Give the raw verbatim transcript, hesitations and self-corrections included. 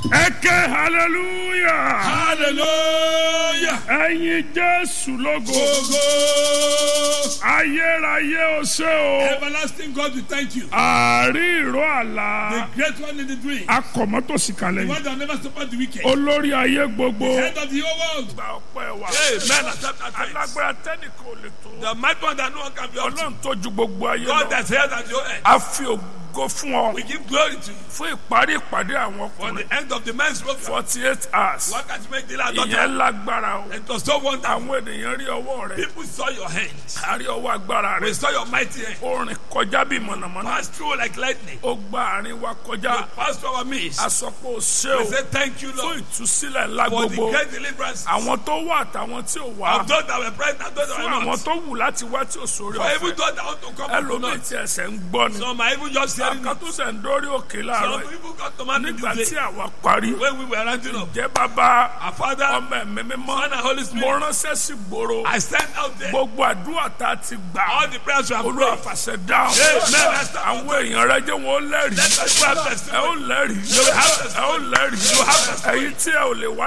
Eke hallelujah. Hallelujah. Ẹyin Jésù lógo. Go, Ayérayé o ṣé o. Everlasting God, we thank you. Àárí ìró The àlá. great one in the dream. Akọ̀mọ́tòsí The kalẹ̀ one yìí. that never suffered the wicked. Olórí ayé gbogbo. Head of the whole world. Gba ọpẹ́ wa. Amen. Accept our thanks. Alágbára tẹ́nìkan ò lè tó. The mighty one that no one can be up to. Ọlọ́run tó ju gbogbo ayé God lọ. that's held at your end. A fi ògo fún ọ. We give glory to you. Fún ìparí ìpàdé àwọn For ọkùnrin. the end of the man's program. forty-eight hours. Wákàtí méjìlá Ìyẹn àdọ́ta. lágbára o. It was so wonderful. Àwọn ènìyàn rí ọwọ́ rẹ̀. People saw your hands. A rí ọwọ́ agbára We rẹ̀. saw your mighty hand. Ó rìn kọjá bí mọ̀nàmọ́ná. Pass through like lightning. Ó gba àárín wa kọjá. You pass through our midst. A sọ pé o ṣé We o. say thank you, Fún Lord, ìtúsílẹ̀ ńlá for the gbogbo. great deliverance. Àwọn tó wà àtàwọn tí ò wá. Of those that were present and those that Fún were àwọn not. tó wù láti wá tí ò sórí For even ọ̀fẹ́. those that want to come and do Ẹlòmíì not. tí ẹsẹ̀ ń gbọ́ ni. Some are even just hearing Àkàn it. tó sẹ̀ ń dórí òkè láàárọ̀ Some yìí. people got to man Nígbà this tí day. àwa parí. When we were rounding up. Jẹ́ bàbá Our Father, ọmọ ẹ̀mí mímọ́. Son and Holy Mo Spirit. ránṣẹ́ sí gbòòrò. I stand out there. Gbogbo àdúrà tá a ti gbà. All the prayers you have Olúwa prayed. fàṣẹ dáhùn. Amen. Àwọn èèyàn rẹ jẹ́ wọn ó lẹ́rìí. Let us have Ẹ ó testimony. lẹ́rìí. You have Ẹ ó lẹ́rìí. You have testimony. Ẹ̀yin tí ẹ ò lè wá